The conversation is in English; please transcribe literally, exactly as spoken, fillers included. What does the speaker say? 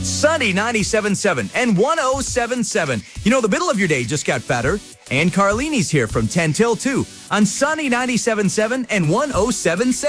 Sunny ninety-seven point seven and one oh seven point seven. You know, the middle of your day just got fatter. And Carlini's here from ten till two on Sunny ninety-seven point seven and one oh seven point seven.